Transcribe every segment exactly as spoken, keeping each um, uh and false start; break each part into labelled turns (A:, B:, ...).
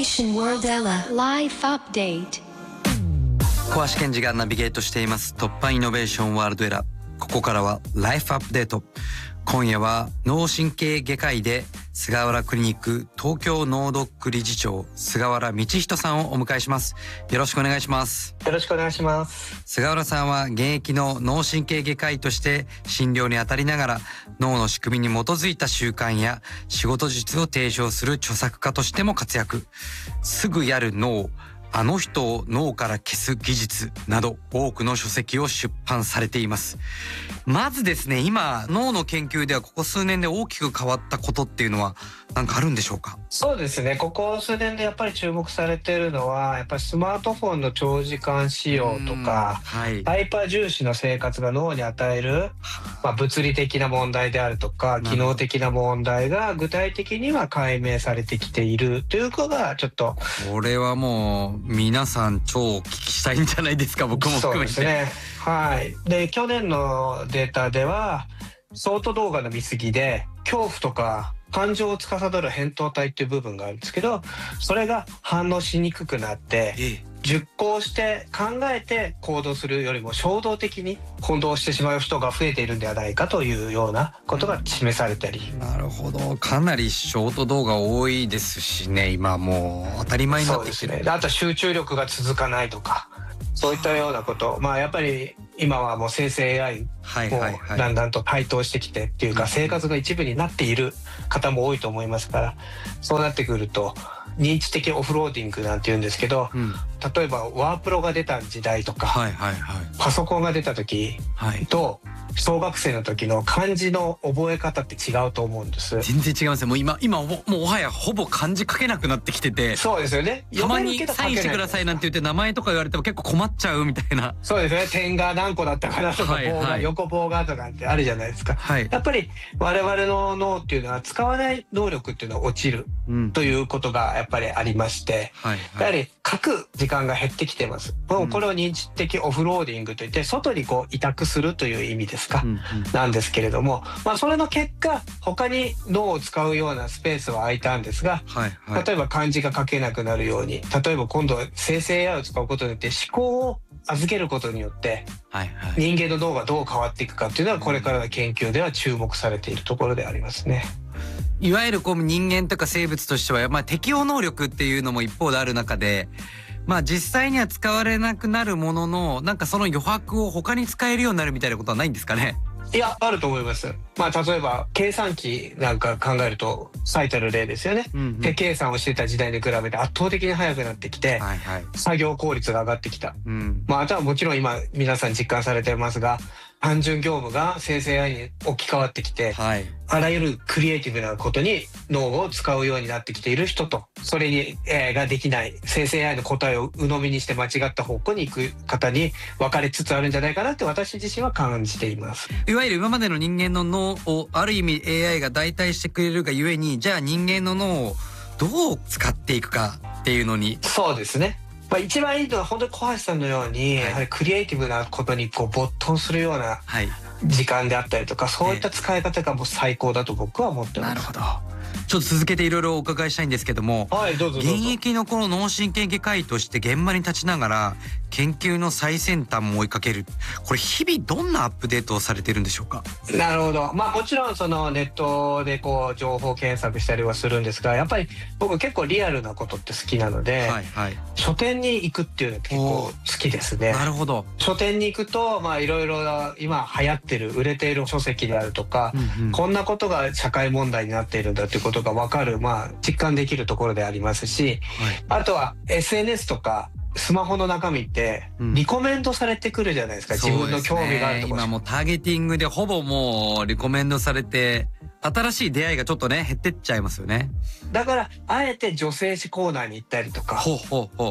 A: Innovation World Ella Life Update。
B: 小橋健二がナビゲートしています突破イノベーションワールドエラー。ここからはライフアップデート。今夜は脳神経外科医で菅原クリニック東京脳ドック理事長菅原道人さんをお迎えします。よろしくお願いします。
C: よろしくお願いします。
B: 菅原さんは現役の脳神経外科医として診療に当たりながら脳の仕組みに基づいた習慣や仕事術を提唱する著作家としても活躍。すぐやる脳、あの人を脳から消す技術など多くの書籍を出版されています。まずですね、今脳の研究ではここ数年で大きく変わったことっていうのは何かあるんでしょうか？
C: そうですね、ここ数年でやっぱり注目されているのはやっぱりスマートフォンの長時間使用とか、はい、ハイパー重視の生活が脳に与える、まあ、物理的な問題であるとか機能的な問題が具体的には解明されてきているということがちょっと
B: これはもう皆さん超お聞きしたいんじゃないですか？僕も含めて。
C: そうですね、はい。で去年のデータではショート動画の見過ぎで恐怖とか感情を司る扁桃体っていう部分があるんですけど、それが反応しにくくなって、ええ、熟考して考えて行動するよりも衝動的に行動してしまう人が増えているんではないかというようなことが示されたり、
B: うん、なるほど。かなりショート動画多いですしね、今もう当たり前になってきてる。
C: そうですね。あと集中力が続かないとかそういったようなこと、まあやっぱり今はもう生成 エーアイ もだんだんと台頭してきてっていうか生活が一部になっている方も多いと思いますから、そうなってくると認知的オフローディングなんて言うんですけど、うん、例えばワープロが出た時代とか、はいはいはい、パソコンが出た時と、はい、小学生の時の漢字の覚え方って違うと思うんです。
B: 全然違いますよ。もう今今もうもはやほぼ漢字書けなくなってきてて。
C: そうですよね。
B: たまにサインしてくださいなんて言って名前とか言われても結構困っちゃうみたいな。
C: そうですね。点が何個だったかなとか、はいはい、棒が横棒がとかってあるじゃないですか、はい、やっぱり我々の脳っていうのは使わない能力っていうのは落ちる、うん、ということがやっぱりありまして、はいはい、やはり書く時間が減ってきてます。もうこれを認知的オフローディングといって外にこう委託するという意味ですか、うんうん、なんですけれども、まあ、それの結果他に脳を使うようなスペースは空いたんですが、はいはい、例えば漢字が書けなくなるように、例えば今度生成 エーアイ を使うことによって思考を預けることによって人間の脳がどう変わっていくかっていうのはこれからの研究では注目されているところでありますね。
B: いわゆるこう人間とか生物としては、まあ、適応能力っていうのも一方である中で、まあ、実際には使われなくなるもののなんかその余白を他に使えるようになるみたいなことはないんですかね？
C: いや、あると思います。まあ、例えば計算機なんか考えると最たる例ですよね、うんうん、手計算をしてた時代に比べて圧倒的に速くなってきて、はいはい、作業効率が上がってきた、うん、まあ、あとはもちろん今皆さん実感されてますが単純業務が生成 エーアイ に置き換わってきて、はい、あらゆるクリエイティブなことに脳を使うようになってきている人と、それに、えー、ができない生成 エーアイ の答えを鵜呑みにして間違った方向に行く方に分かれつつあるんじゃないかなって私自身は感じています。
B: いわゆる今までの人間の脳をある意味 エーアイ が代替してくれるがゆえに、じゃあ人間の脳をどう使っていくかっていうのに。
C: そうですね、まあ、一番いいのは本当に小橋さんのように、はい、やはりクリエイティブなことにこう没頭するような時間であったりとか、はい、そういった使い方がもう最高だと僕は思ってます。
B: なるほど。ちょっと続けていろいろお伺いしたいんですけども、はい、どうぞどうぞ。現役のこの脳神経外科医として現場に立ちながら研究の最先端も追いかける、これ日々どんなアップデートをされてるんでしょうか？
C: なるほど。まあもちろんそのネットでこう情報検索したりはするんですが、やっぱり僕結構リアルなことって好きなので、はいはい、書店に行くっていうのは結構好きですね。
B: なるほど。
C: 書店に行くとまあいろいろ今流行ってる売れている書籍であるとか、うんうん、こんなことが社会問題になっているんだということが分かる、まあ実感できるところでありますし、はい、あとは エスエヌエス とかスマホの中身ってリコメンドされてくるじゃないですか、うん、自分の興味があるところ、
B: 今もうターゲティングでほぼもうリコメンドされて新しい出会いがちょっとね減ってっちゃいますよね。
C: だからあえて女性誌コーナーに行ったりとか、ほうほうほう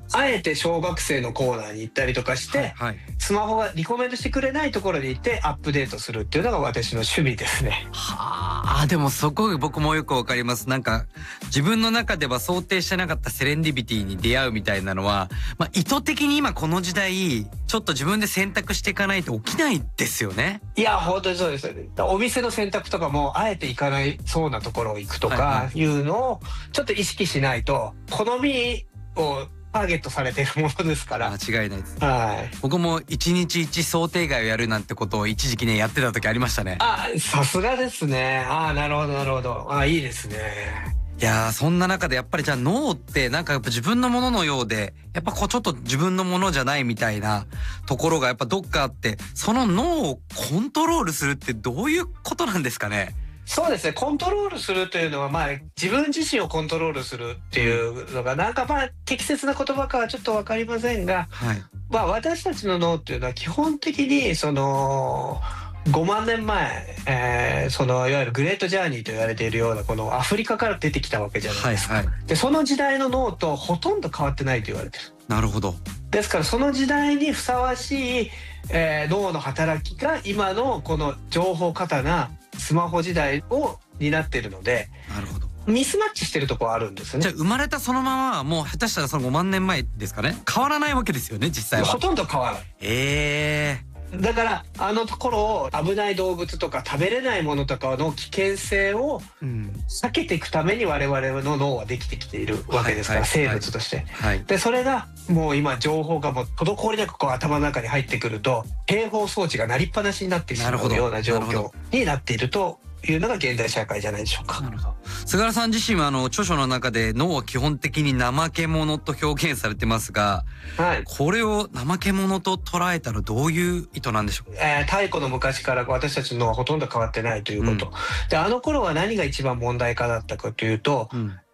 C: あえて小学生のコーナーに行ったりとかして、はいはい、スマホがリコメンドしてくれないところに行ってアップデートするっていうのが私の趣味ですね。
B: はあ、でもそこ僕もよくわかります。なんか自分の中では想定してなかったセレンディビティに出会うみたいなのは、まあ、意図的に今この時代ちょっと自分で選択していかないと起きないですよね。
C: いや本当にそうです。お店の選択とかもあえて行かないそうなところを行くとかいうのをちょっと意識しないと、好みをターゲットされているものですから。
B: 間違いないです。
C: はい。
B: 僕も一日一想定外をやるなんてことを一時期ねやってた時ありましたね。
C: あ、さすがですね。あ、なるほどなるほど。あ、いいですね。
B: いやー、そんな中でやっぱりじゃあ脳ってなんかやっぱ自分のもののようで、やっぱこうちょっと自分のものじゃないみたいなところがやっぱどっかあって、その脳をコントロールするってどういうことなんですかね。
C: そうですね。コントロールするというのは、まあ自分自身をコントロールするっていうのがなんかまあ適切な言葉かはちょっと分かりませんが、はい、まあ私たちの脳っていうのは基本的にそのごまんねんまえ、えー、そのいわゆるグレートジャーニーと言われているようなこのアフリカから出てきたわけじゃないですか。はいはい、でその時代の脳とほとんど変わってないと言われてる。
B: なるほど。です
C: からその時代にふさわしい、えー、脳の働きが今のこの情報過多なスマホ時代を担っているので、
B: なるほど。
C: ミスマッチしてるところあるんですね。
B: じゃあ生まれたそのままもう下手したらそのごまんねんまえですかね、変わらないわけですよね実際は。
C: ほとんど変わらない。
B: えー
C: だからあのところを危ない動物とか食べれないものとかの危険性を避けていくために我々の脳はできてきているわけですから、生物として、はい、でそれがもう今情報がもう滞りなくこう頭の中に入ってくると警報装置が鳴りっぱなしになってしまうような状況になっているというのが現代社会じゃないでしょうか。
B: なるほど。菅原さん自身はあの著書の中で脳は基本的に怠け者と表現されてますが、はい、これを怠け者と捉えたらどういう意図なんでしょうか。
C: えー、太古の昔から私たちの脳はほとんど変わってないということ、うん、であの頃は何が一番問題かだったかというと、うん、